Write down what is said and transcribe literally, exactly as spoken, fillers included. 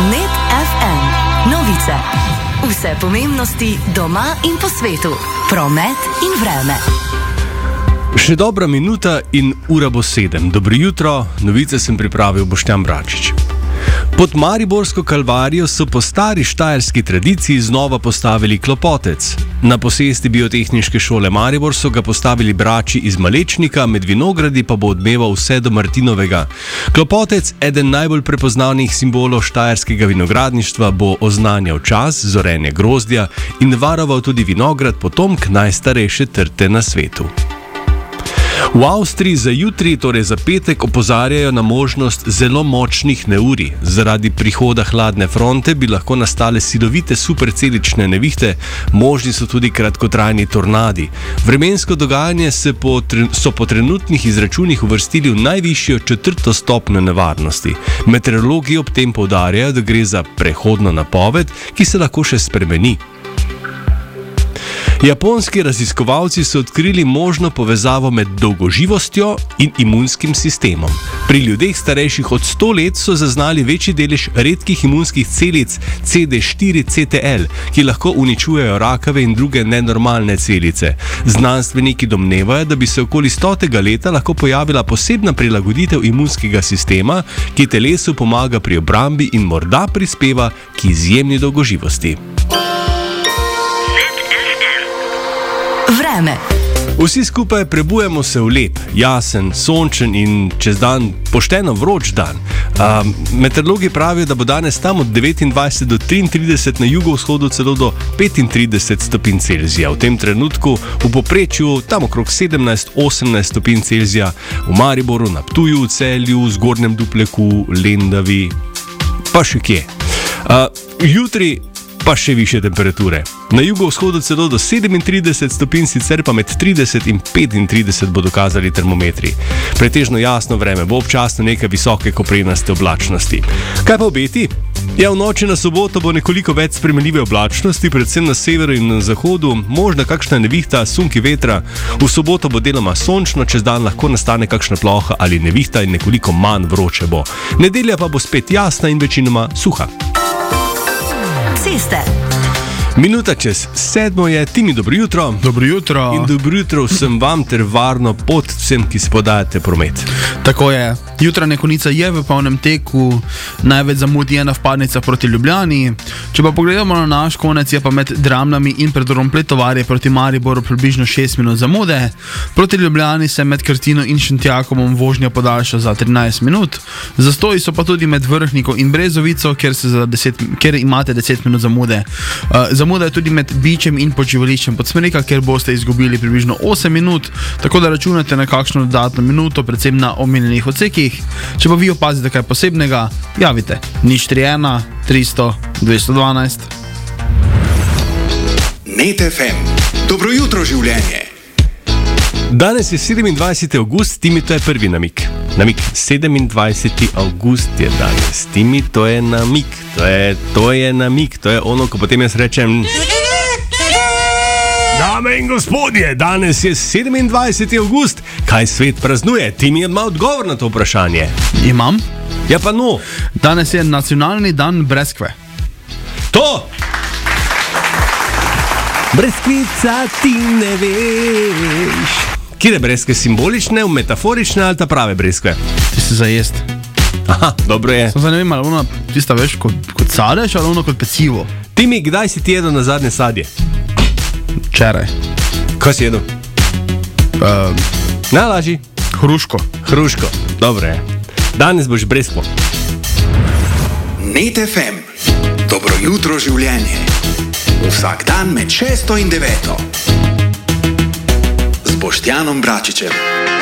Net ef em. Novice. Vse pomembnosti doma in po svetu. Promet in vreme. Še dobra minuta in ura bo sedem. Dobro jutro, novice sem pripravil Boštjan Bračič. Pod Mariborsko kalvarijo so po stari štajerski tradiciji znova postavili klopotec. Na posesti Biotehniške šole Maribor so ga postavili brači iz Malečnika, med vinogradi pa bo odmeval vse do Martinovega. Klopotec, eden najbolj prepoznavnih simbolov štajerskega vinogradništva, bo oznanjal čas zorenja grozdja in varoval tudi vinograd, potomk najstarejše trte na svetu. V Avstriji za jutri, torej za petek, opozarjajo na možnost zelo močnih neurij. Zaradi prihoda hladne fronte bi lahko nastale silovite supercelične nevihte, možni so tudi kratkotrajni tornadi. Vremensko dogajanje se po, so po trenutnih izračunih uvrstili v najvišjo četrto stopnjo nevarnosti. Meteorologi ob tem poudarjajo, da gre za prehodno napoved, ki se lahko še spremeni. Japonski raziskovalci so odkrili možno povezavo med dolgoživostjo in imunskim sistemom. Pri ljudeh starejših od sto let so zaznali večji delež redkih imunskih celic C D štiri C T L, ki lahko uničujejo rakave in druge nenormalne celice. Znanstveniki domnevajo, da bi se okoli stotega leta lahko pojavila posebna prilagoditev imunskega sistema, ki telesu pomaga pri obrambi in morda prispeva k izjemni dolgoživosti. Vreme. Vsi skupaj prebujemo se v lep, jasen, sončen in čez dan pošteno vroč dan. Uh, meteorologi pravijo, da bo danes tam od devetindvajset do triintrideset, na jugovzhodu celo do petintrideset stopinj Celzija. V tem trenutku v povprečju tam okrog sedemnajst osemnajst stopinj Celzija, v Mariboru, na Ptuju, v Celju, v Zgornjem Dupleku, Lendavi, pa še kje. Uh, jutri pa še višje temperature. Na jugovzhodu celo do sedemintrideset stopinj, sicer pa med trideset in petintrideset bodo kazali termometri. Pretežno jasno vreme, bo občasno nekaj visoke koprenaste oblačnosti. Kaj pa obeti? Ja, v noči na soboto bo nekoliko več spremenljive oblačnosti, predvsem na severu in na zahodu, možna kakšna nevihta, sunki vetra. V soboto bo deloma sončno, čez dan lahko nastane kakšna ploha ali nevihta in nekoliko manj vroče bo. Nedelja pa bo spet jasna in večinoma suha. Ceste. Minuta čez sedmo je. Timi, dobro jutro. Dobro jutro. In dobro jutro vsem vam ter varno pot vsem, ki se podajate promet. Tako je. Jutranja konica je v polnem teku, največ zamudi je na vpadnica proti Ljubljani. Če pa pogledamo na naš konec, je pa med Dramljami in predorom Pletovarje proti Mariboru približno šest minut zamude. Proti Ljubljani se med Krtino in Šentjakovom vožnja podaljša za trinajst minut. Zastoji so pa tudi med Vrhniko in Brezovico, kjer, se za deset, kjer imate deset minut zamude. Uh, zamuda je tudi med Bičem in Počivališčem Podsmreka, kjer boste izgubili približno osem minut, tako da računate na kakšno dodatno minuto, predvsem na omenjenih odsekih. Če pa vi opazite kaj posebnega, javite. nič tri ena tristo dvesto dvanajst. Net ef em. Dobro jutro, življenje. Danes je sedemindvajseti avgust, Timi, to je prvi namik. Namik, sedemindvajseti avgust je danes. Timi, to je namik. To je, to je namik. To je ono, ko potem jaz rečem... Dame in gospodje, danes je sedemindvajseti avgust. Kaj svet praznuje? Timi ima odgovor na to vprašanje. Imam? Ja pa no. Danes je nacionalni dan breskve. To! Breskvica ti ne veš. Kje je breskve, simbolične, metaforične ali ta prave breskve? Ti si za jest. Aha, dobro je. Sem se ne vem, ali ono tista veš kot, kot sadež ali ono kot pecivo. Timi, kdaj si ti jedel na zadnje sadje? Včeraj. Kaj si jedel? Uh, Najlažji? hruško. Hruško, dobro je. Danes boš breskvo. Net ef em. Dobro jutro, življenje. Vsak dan med šesto in deveto. Z Boštjanom Bračičem.